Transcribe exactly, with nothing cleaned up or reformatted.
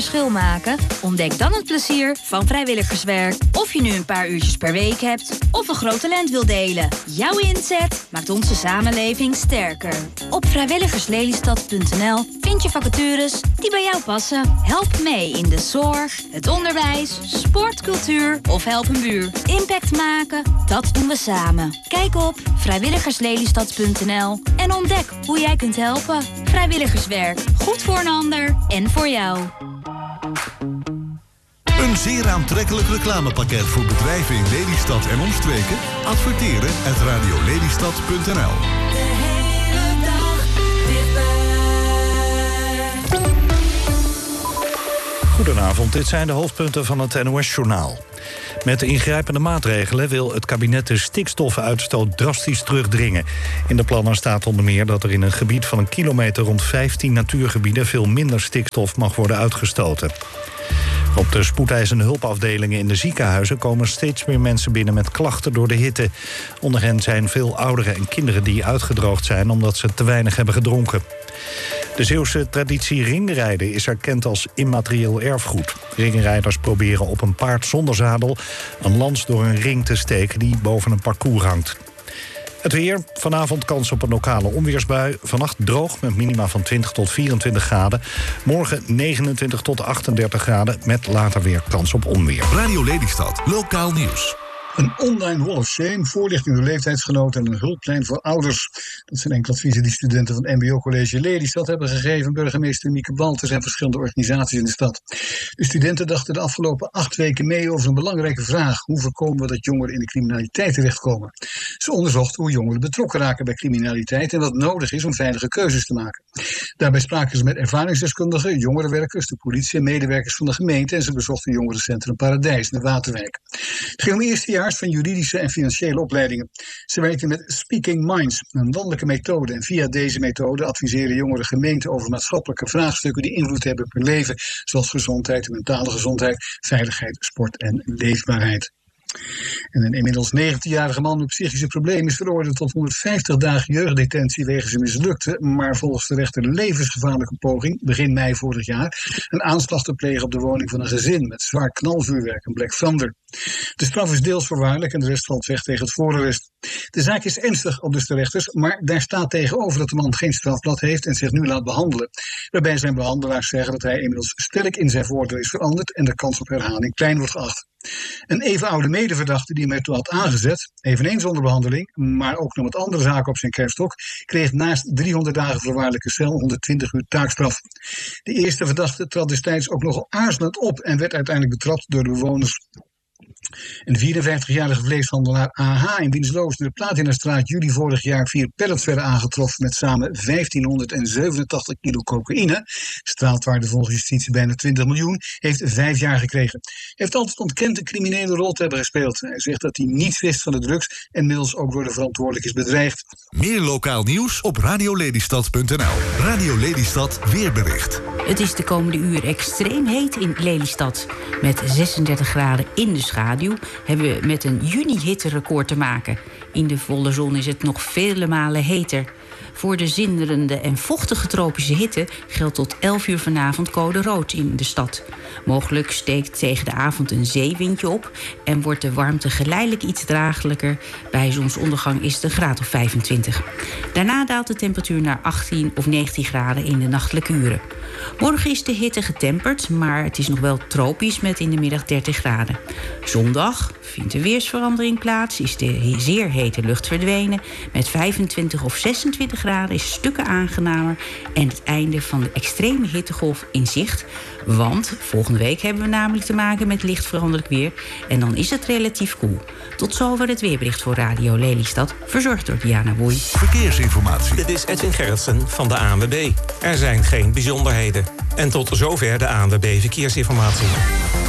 verschil maken? Ontdek dan het plezier van vrijwilligerswerk. Of je nu een paar uurtjes per week hebt of een groot talent wil delen. Jouw inzet maakt onze samenleving sterker. Op vrijwilligerslelystad punt n l vind je vacatures die bij jou passen. Help mee in de zorg, het onderwijs, sport, cultuur of help een buur. Impact maken, dat doen we samen. Kijk op vrijwilligerslelystad punt n l en ontdek hoe jij kunt helpen. Vrijwilligerswerk, goed voor een ander en voor jou. Een zeer aantrekkelijk reclamepakket voor bedrijven in Lelystad en omstreken. Adverteren at radiolelystad punt n l. Goedenavond, dit zijn de hoofdpunten van het N O S-journaal. Met de ingrijpende maatregelen wil het kabinet de stikstofuitstoot drastisch terugdringen. In de plannen staat onder meer dat er in een gebied van een kilometer rond vijftien natuurgebieden veel minder stikstof mag worden uitgestoten. Op de spoedeisende hulpafdelingen in de ziekenhuizen komen steeds meer mensen binnen met klachten door de hitte. Onder hen zijn veel ouderen en kinderen die uitgedroogd zijn omdat ze te weinig hebben gedronken. De Zeeuwse traditie ringrijden is erkend als immaterieel erfgoed. Ringrijders proberen op een paard zonder zadel een lans door een ring te steken die boven een parcours hangt. Het weer, vanavond kans op een lokale onweersbui. Vannacht droog met minima van twintig tot vierentwintig graden. Morgen negenentwintig tot achtendertig graden met later weer kans op onweer. Radio Lelystad, lokaal nieuws. Een online wall of shame, voorlichting door leeftijdsgenoten en een hulplijn voor ouders. Dat zijn enkele adviezen die studenten van het M B O-college Lelystad hebben gegeven. Burgemeester Mieke Balters en verschillende organisaties in de stad. De studenten dachten de afgelopen acht weken mee over een belangrijke vraag. Hoe voorkomen we dat jongeren in de criminaliteit terechtkomen? Ze onderzochten hoe jongeren betrokken raken bij criminaliteit en wat nodig is om veilige keuzes te maken. Daarbij spraken ze met ervaringsdeskundigen, jongerenwerkers, de politie en medewerkers van de gemeente en ze bezochten jongerencentrum Paradijs in de Waterwijk. Het ging om eerstejaars van juridische en financiële opleidingen. Ze werkten met Speaking Minds, een landelijke methode. En via deze methode adviseren jongere gemeenten over maatschappelijke vraagstukken die invloed hebben op hun leven, zoals gezondheid, mentale gezondheid, veiligheid, sport en leefbaarheid. En een inmiddels negentienjarige man met psychische problemen is veroordeeld tot honderdvijftig dagen jeugddetentie wegens een mislukte, maar volgens de rechter levensgevaarlijke poging, begin mei vorig jaar, een aanslag te plegen op de woning van een gezin met zwaar knalvuurwerk, een Black Thunder. De straf is deels voorwaardelijk en de rest valt weg tegen het voorarrest. De zaak is ernstig, aldus de rechters, maar daar staat tegenover dat de man geen strafblad heeft en zich nu laat behandelen. Waarbij zijn behandelaars zeggen dat hij inmiddels sterk in zijn voordeel is veranderd en de kans op herhaling klein wordt geacht. Een even oude medeverdachte die hem ertoe had aangezet, eveneens onder behandeling, maar ook nog met andere zaken op zijn kerststok, kreeg naast driehonderd dagen voorwaardelijke cel honderdtwintig uur taakstraf. De eerste verdachte trad destijds ook nogal aarzelend op en werd uiteindelijk betrapt door de bewoners. Een vierenvijftigjarige vleeshandelaar A H in Winsloos in de Platinastraat juli vorig jaar vier pallets werden aangetroffen met samen vijftienhonderdzevenentachtig kilo cocaïne, straatwaarde volgens justitie bijna twintig miljoen, heeft vijf jaar gekregen. Hij heeft altijd ontkend een criminele rol te hebben gespeeld. Hij zegt dat hij niets wist van de drugs en inmiddels ook door de verantwoordelijk is bedreigd. Meer lokaal nieuws op radiolelystad punt n l. Radio Lelystad weerbericht. Het is de komende uur extreem heet in Lelystad. Met zesendertig graden in de schaduw hebben we met een juni-hitterecord te maken. In de volle zon is het nog vele malen heter. Voor de zinderende en vochtige tropische hitte geldt tot elf uur vanavond code rood in de stad. Mogelijk steekt tegen de avond een zeewindje op en wordt de warmte geleidelijk iets draaglijker. Bij zonsondergang is het een graad of vijfentwintig. Daarna daalt de temperatuur naar achttien of negentien graden in de nachtelijke uren. Morgen is de hitte getemperd, maar het is nog wel tropisch met in de middag dertig graden. Zondag vindt de weersverandering plaats, is de zeer hete lucht verdwenen. Met vijfentwintig of zesentwintig graden is stukken aangenamer en het einde van de extreme hittegolf in zicht. Want volgende week hebben we namelijk te maken met licht veranderlijk weer en dan is het relatief koel. Tot zover het weerbericht voor Radio Lelystad, verzorgd door Diana Boei. Verkeersinformatie. Dit is Edwin Gerritsen van de A N W B. Er zijn geen bijzonderheden. En tot zover de A N W B Verkeersinformatie.